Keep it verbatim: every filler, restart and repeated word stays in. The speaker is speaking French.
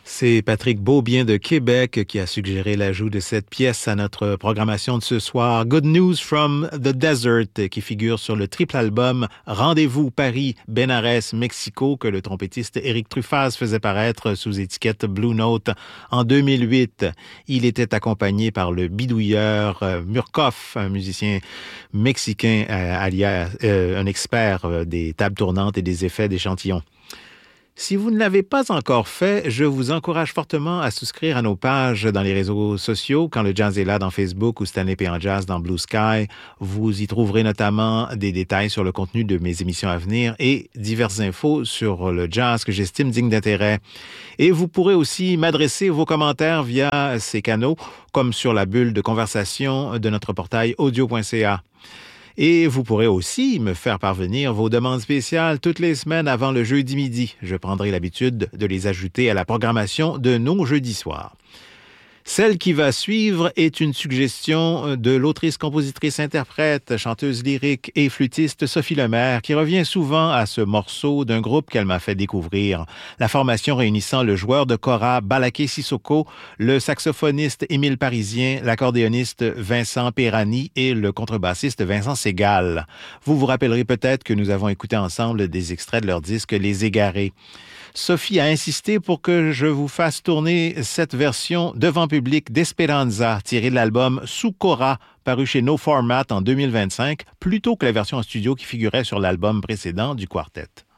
C'est Patrick Beaubien de Québec qui a suggéré l'ajout de cette pièce à notre programmation de ce soir. Good News from the Desert, qui figure sur le triple album Rendez-vous Paris, Benares, Mexico, que le trompettiste Éric Truffaz faisait paraître sous étiquette Blue Note en deux mille huit. Il était accompagné par le bidouilleur euh, Murkoff, un musicien mexicain euh, alias euh, un expert euh, des tables tournantes et des effets d'échantillons. Si vous ne l'avez pas encore fait, je vous encourage fortement à souscrire à nos pages dans les réseaux sociaux, Quand le jazz est là dans Facebook ou Stanley P. en Jazz dans Blue Sky. Vous y trouverez notamment des détails sur le contenu de mes émissions à venir et diverses infos sur le jazz que j'estime digne d'intérêt. Et vous pourrez aussi m'adresser vos commentaires via ces canaux, comme sur la bulle de conversation de notre portail audio point c a. Et vous pourrez aussi me faire parvenir vos demandes spéciales toutes les semaines avant le jeudi midi. Je prendrai l'habitude de les ajouter à la programmation de nos jeudis soirs. Celle qui va suivre est une suggestion de l'autrice, compositrice, interprète, chanteuse lyrique et flûtiste Sophie Lemaire, qui revient souvent à ce morceau d'un groupe qu'elle m'a fait découvrir. La formation réunissant le joueur de kora Balaké Sissoko, le saxophoniste Émile Parisien, l'accordéoniste Vincent Perani et le contrebassiste Vincent Segal. Vous vous rappellerez peut-être que nous avons écouté ensemble des extraits de leur disque Les Égarés. Sophie a insisté pour que je vous fasse tourner cette version devant public d'Esperanza, tirée de l'album Sous Kora, paru chez No Format en deux mille vingt-cinq, plutôt que la version en studio qui figurait sur l'album précédent du quartet.